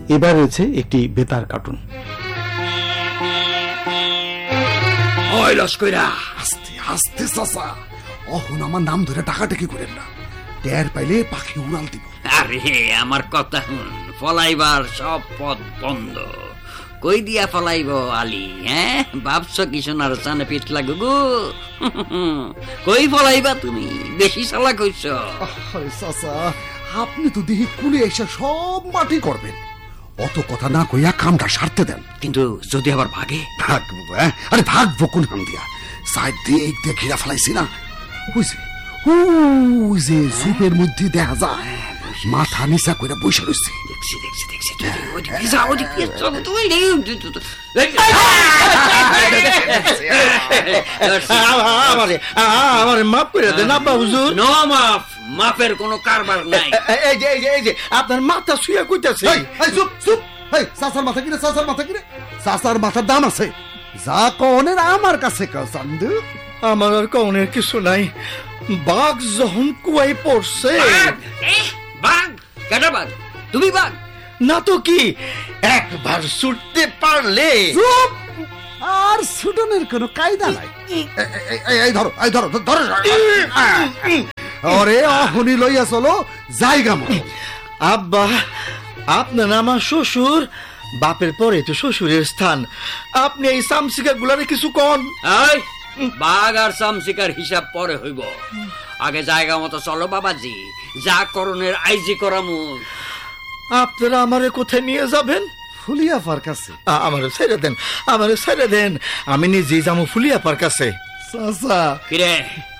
এবার রয়েছে একটি বেতার কার্টুন। ওই লস্কইরা, আস্তে আস্তে চাচা, অহন আমার নাম ধরে টাকাটাকি করেন না, টের পাইলে পাখি উড়াল দিব। আরে আমার কথা শুন, ফলাইবার সব পথ বন্ধ। কই দিয়া ফলাইব আলী? হ্যাঁ, ভাবছো কি সোনার চানে পিঠ লাগবো? কই ফলাইবা তুমি? বেশি চালাক হইছ। চাচা, আপনি তো দেখি কুলে এসে সব মাটি করবেন, অত কথা না কইয়া কামটা সারতে দেন। কিন্তু যদি আবার ভাগে? ভাগবো? আরে ভাগবো কোন হাম দিয়া? সাইড দিয়ে ঘিরা ফেলাইছি না, ওই যে সুপের মধ্যে দেখা যায় মাথা নিচা করে বসে রয়েছে। দেখছি দেখছি দেখছি, আমার মাফ করে দেন আব্বা হুজুর। নো মাফ, মাফের কোনো কারবার নাই। এই যে আপনার মাথা শুয়ে কইতাছে। চুপ চুপ, চাচার মাথা কিনে, চাচার মাথা কিনে, চাচার মাথার দাম আছে, যা কনের আমার কাছে চান্দু। আমার আর কনের কিছু নাই, বাঘ যখন কুয়াই পড়ছে। বাঘ? কেটা বাঘ? তুমি বাঘ না তো কি, একবার ছুটতে পারলে। চুপ, আর ছুটনের কোনো কায়দা নাই। এই ধরো, এই ধরো ধরো, আরে অহনি লইয়া চলো জায়গা মতো। আব্বা, আপনার আমার শ্বশুর, বাপের পরে তো শ্বশুরের স্থান, আপনি এই সামসিকা গুলারে কিছু কন। বাঘ আর সামসিকার হিসাব পরে হইব, আগে জায়গা মতো চলো বাবাজি, যা করণের আইজি করামু। আপনারা আমারে কোথায় নিয়ে যাবেন? ফুলিয়াপার কাছে। আমারে ছেড়ে দেন, আমারে ছেড়ে দেন, আমি নিজেই যাবো ফুলিয়াপার কাছে। চাচা, কিরে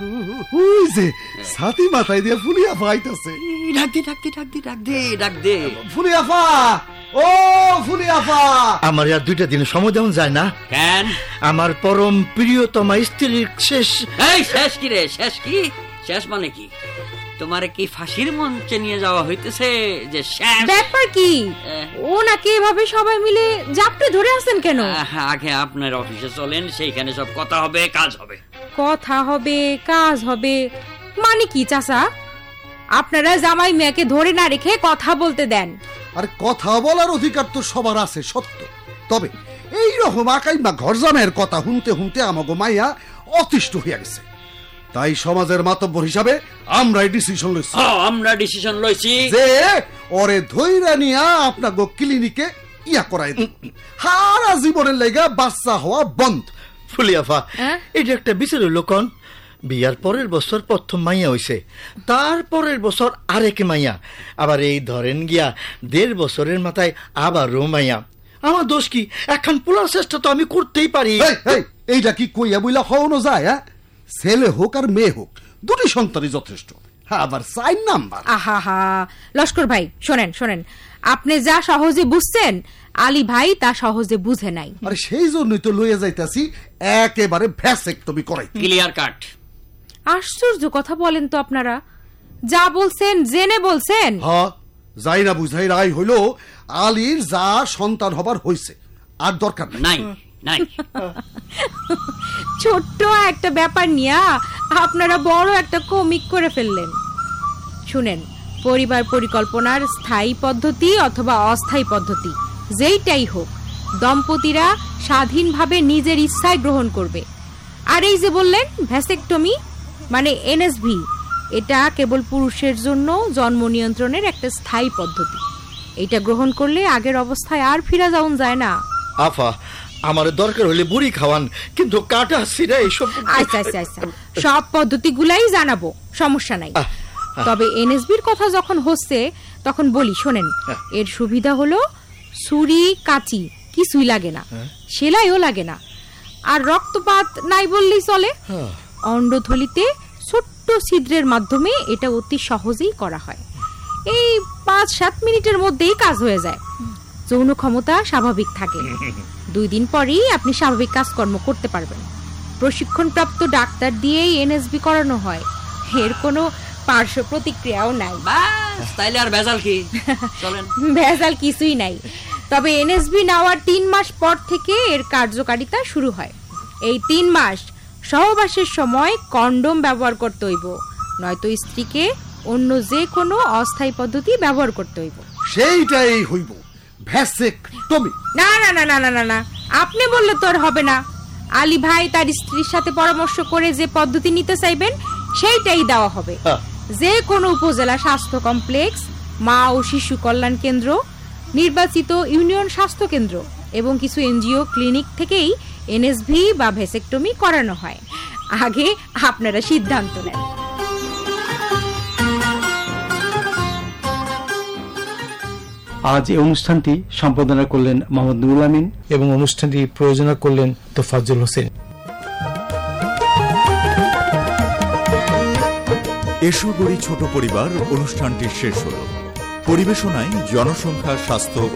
ওই যে ছাতি মাথায় দিয়ে ফুলিয়াপা আইতাছে। ডাক দে ডাক দে ডাক দে ডাক দে ডাক দে। ফুলিয়াপা, ও ফুলিয়াপা। আমার আর 2টা দিন সময় দেওয়া যায় না? কেন? আমার পরম প্রিয়তমা স্ত্রীর শেষ। এই শেষ কি রে? শেষ কি? শেষ মানে কি? তোমার কি ফাঁসির মঞ্চে নিয়ে যাওয়া হইতেছে যে শেষ? ব্যাপার কি? ও নাকি এভাবে সবাই মিলে জাপটে ধরে আছেন কেন? আগে আপনার অফিসে চলেন, সেইখানে সব কথা হবে, কাজ হবে। কথা হবে, কাজ হবে মানে কি চাচা? আপনারা জামাই মেয়েকে ধরে না রেখে কথা বলতে দেন। আরে কথা বলার অধিকার তো সবার আছে, সত্য, তবে এইরকম আকাইমা ঘর জামাইয়ের কথা শুনতে শুনতে আমাগো মাইয়া অতিষ্ঠ হইয়া গেছে। তাই সমাজের মাতব্বর হিসাবে আমরাই ডিসিশন লইছি। আমরা ডিসিশন লইছি যে ওরে ধইরা নিয়া আপনাগো ক্লিনিকে ইয়া করাই দেব, সারা জীবনের লাগা বাচ্চা হওয়া বন্ধ। ফুলিয়াফা, এটা একটা বিচার হইল কোন? বিয়ার পরের বছর প্রথম মাইয়া হইছে, তারপরের বছর আরেক মাইয়া, আবার এই ধরেন গিয়া 1.5 বছরের মাথায় আবারও মাইয়া। আমার দোষ কি? এখন পোলার চেষ্টা তো আমি করতেই পারি। এইটা কি কইয়া বইলা হওয়ানো যায়? ছেলে হোক আর মেয়ে হোক, 2টি সন্তানই যথেষ্ট, আবার 4 নাম্বার। আহা লস্কর ভাই, শোনেন শোনেন, আপনি যা সহজে বুঝছেন আলী ভাই তা সহজে বুঝে নাই। আরে সেই জন্যই তো লইয়া যাইতাছি একেবারে ভ্যাসেক্টমি করাই, ক্লিয়ার কাট। আশ্চর্য কথা বলেন তো আপনারা, যা বলছেন জেনে বলছেন। হ্যাঁ, যাই না বুঝাই রায় হইল আলীর যা সন্তান হবার হইছে, আর দরকার নাই। নাই ছোট্ট একটা ব্যাপার নিয়ে আপনারা বড় একটা কমিক করে ফেললেন। শুনেন, পরিবার পরিকল্পনার স্থায়ী পদ্ধতি অথবা অস্থায়ী পদ্ধতি যেইটাই হোক, দম্পতিরা স্বাধীনভাবে নিজের ইচ্ছায় গ্রহণ করবে। আর এই যে বললেন ভ্যাসেক্টমি মানে এনএসভি, এটা কেবল পুরুষের জন্য জন্ম নিয়ন্ত্রণের একটা স্থায়ী পদ্ধতি। এটা গ্রহণ করলে আগের অবস্থায় আর ফিরে যাওয়া যায় না। আফা, আমার দরকার হলে বুড়ি খাওয়ান, কিন্তু কাটা সিরা এইসব। আচ্ছা আচ্ছা আচ্ছা, সব পদ্ধতিগুলাই জানাবো, সমস্যা নাই। তবে এনএসবির কথা যখন হচ্ছে তখন বলি শোনেন, এর সুবিধা হলো ছুরি কাঁচি কিছুই লাগে না, সেলাইও লাগে না, আর রক্তপাত নাই বললেই চলে। অন্ডথলিতে ছোট্ট ছিদ্রের মাধ্যমে এটা অতি সহজেই করা হয়। এই 5-7 মিনিটের মধ্যেই কাজ হয়ে যায়। যৌন ক্ষমতা স্বাভাবিক থাকে। 2 দিন পরেই আপনি স্বাভাবিক কাজকর্ম করতে পারবেন। প্রশিক্ষণপ্রাপ্ত ডাক্তার দিয়েই এনএসবি করানো হয়, এর কোনো পার্শ্ব প্রতিক্রিয়াও নাই। বাস, তাইলে আর ভেজাল কি? চলেন। ভেজাল কিছুই নাই, তবে এনএসবি নেওয়ার 3 মাস পর থেকে এর কার্যকারিতা শুরু হয়। এই 3 মাস সহবাসের সময় কন্ডোম ব্যবহার করতে হইব, নয়তো স্ত্রীকে অন্য যে কোনো অস্থায়ী পদ্ধতি ব্যবহার করতে হইব। সেইটাই হইব, ভ্যাসেকটমি। না না না না না না না, আপনি বললে তো আর হবে না। আলী ভাই তার স্ত্রীর সাথে পরামর্শ করে যে পদ্ধতি নিতে চাইবেন সেইটাই দেওয়া হবে। যে কোনো উপজেলা স্বাস্থ্য কমপ্লেক্স, মা ও শিশু কল্যাণ কেন্দ্র, নির্বাচিত ইউনিয়ন স্বাস্থ্য কেন্দ্র এবং কিছু এনজিও ক্লিনিক থেকেই এনএসভি বা ভ্যাসেকটমি করানো হয়। আগে আপনারা সিদ্ধান্ত নেন। আজ এই অনুষ্ঠানটি সম্পাদনা করলেন মোহাম্মদ নুরুল আমিন এবং অনুষ্ঠানটি প্রযোজনা করলেন তোফাজ্জল হোসেন। এসো গড়ি ছোট পরিবার অনুষ্ঠানটি শেষ হলো। পরিবেশনায় জনসংখ্যা, স্বাস্থ্য